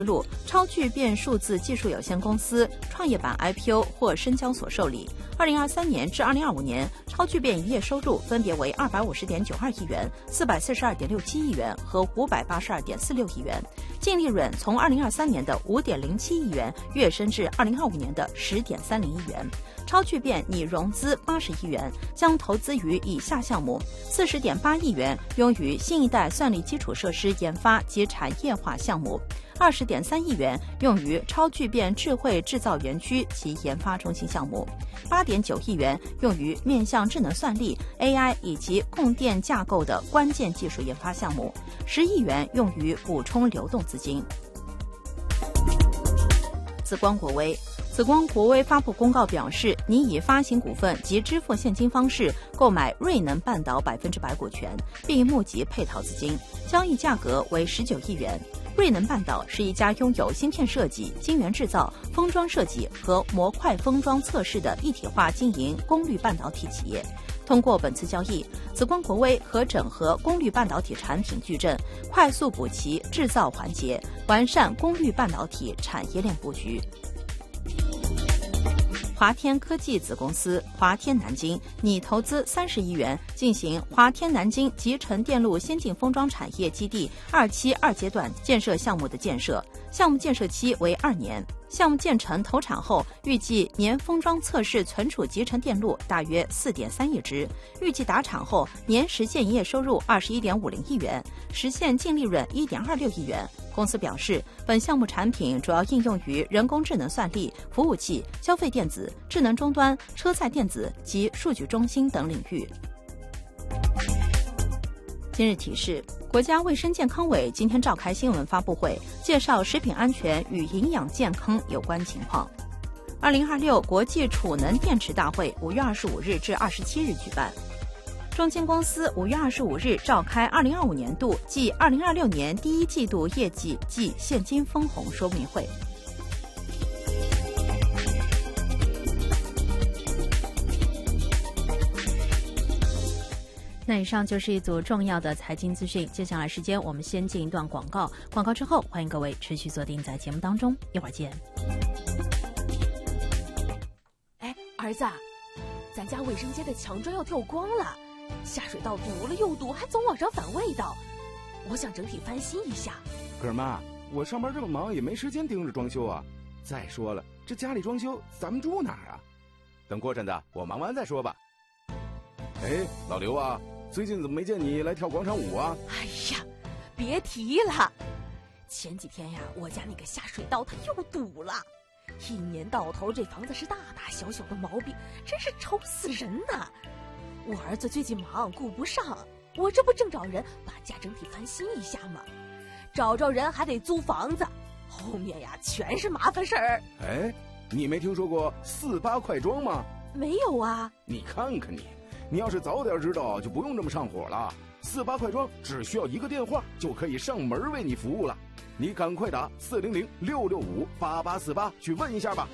路，超巨变数字技术有限公司创业板 IPO 获深交所受理。2023年至2025年，超巨变营业收入分别为250.92亿元、442.67亿元和582.46亿元，净利润从2023年的5.07亿元跃升至2025年的10.30亿元。超巨变拟融资80亿元，将投资于以下项目：40.8亿元用于新一代算力基础设施研发及产业化项目，20.3亿元用于超巨变智慧制造园区及研发中心项目，8.9亿元用于面向智能算力、AI 以及供电架构的关键技术研发项目，10亿元用于补充流动资金。紫光国威发布公告表示，拟以发行股份及支付现金方式购买瑞能半岛100%股权，并募集配套资金，交易价格为19亿元。瑞能半岛是一家拥有芯片设计、晶圆制造、封装设计和模块封装测试的一体化经营功率半导体企业。通过本次交易，紫光国威可整合功率半导体产品矩阵，快速补齐制造环节，完善功率半导体产业链布局。华天科技子公司华天南京拟投资30亿元进行华天南京集成电路先进封装产业基地2期2阶段建设项目的建设，项目建设期为2年。项目建成投产后，预计年封装测试存储集成电路大约4.3亿只，预计达产后年实现营业收入21.50亿元，实现净利润1.26亿元。公司表示，本项目产品主要应用于人工智能算力、服务器、消费电子、智能终端、车载电子及数据中心等领域。今日提示：国家卫生健康委今天召开新闻发布会，介绍食品安全与营养健康有关情况。2026国际储能电池大会5月25日至27日举办。中金公司5月25日召开2025年度暨2026年第一季度业绩暨现金分红说明会。那以上就是一组重要的财经资讯，接下来时间我们先进一段广告，广告之后欢迎各位持续锁定在节目当中，一会儿见。 哎，儿子，咱家卫生间的墙砖要掉光了，下水道堵了又堵，还总往上反味道，我想整体翻新一下。 可是妈，我上班这么忙，也没时间盯着装修啊。再说了，这家里装修，咱们住哪儿啊？等过阵子我忙完再说吧。哎，老刘啊，最近怎么没见你来跳广场舞啊？ 哎呀，别提了，前几天呀，我家那个下水道它又堵了，一年到头这房子是大大小小的毛病，真是愁死人呐。我儿子最近忙顾不上，我这不正找人把家整体翻新一下吗？找人还得租房子，后面呀全是麻烦事儿。 哎，你没听说过48快装吗？ 没有啊。 你看看你要是早点知道，就不用这么上火了。48快装只需要一个电话就可以上门为你服务了，你赶快打400-665-8848去问一下吧。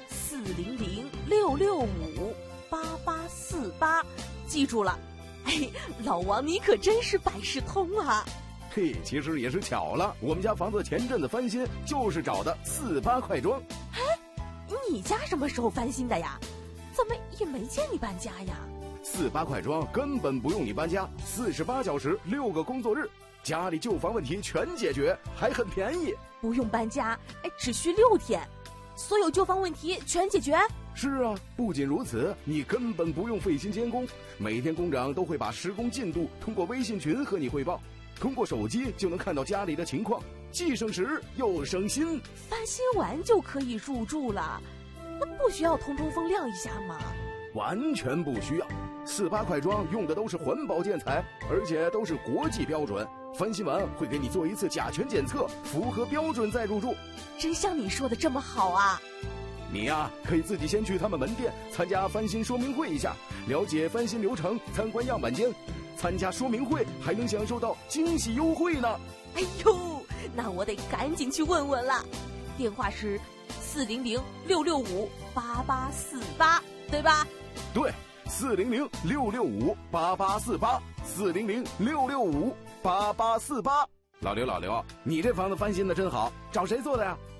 400-665-8848，记住了。哎，老王你可真是百事通啊。 嘿，其实也是巧了，我们家房子前阵子翻新，就是找的48快装。 哎，你家什么时候翻新的呀？怎么也没见你搬家呀 ？48快装根本不用你搬家，48小时6个工作日，家里旧房问题全解决，还很便宜。 不用搬家，哎，只需6天，所有旧房问题全解决。 是啊，不仅如此，你根本不用费心监工，每天工长都会把施工进度通过微信群和你汇报，通过手机就能看到家里的情况，既省时又省心。 翻新完就可以入住了，那不需要通风亮一下吗？ 完全不需要，48快装用的都是环保建材，而且都是国际标准。翻新完会给你做一次甲醛检测，符合标准再入住。 真像你说的这么好啊！ 你呀，可以自己先去他们门店参加翻新说明会一下，了解翻新流程，参观样板间。参加说明会还能享受到惊喜优惠呢。 哎呦，那我得赶紧去问问了。电话是400-665-8848，对吧？ 对，400-665-8848，400-665-8848。老刘，你这房子翻新的真好，找谁做的呀？